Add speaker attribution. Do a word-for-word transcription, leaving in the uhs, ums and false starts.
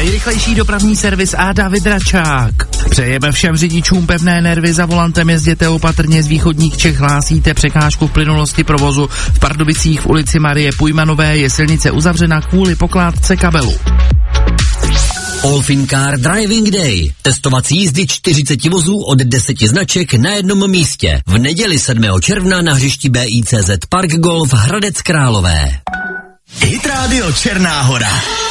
Speaker 1: Nejrychlejší dopravní servis a David Račák. Přejeme všem řidičům pevné nervy, za volantem jezděte opatrně, z východních Čech hlásíte překážku v plynulosti provozu. V Pardubicích v ulici Marie Pujmanové je silnice uzavřena kvůli pokládce kabelu.
Speaker 2: Olfinkar Driving Day. Testovací jízdy čtyřicet vozů od deseti značek na jednom místě. V neděli sedmého června na hřišti B I C Z Park Golf Hradec Králové.
Speaker 3: Hit Radio Černá Hora.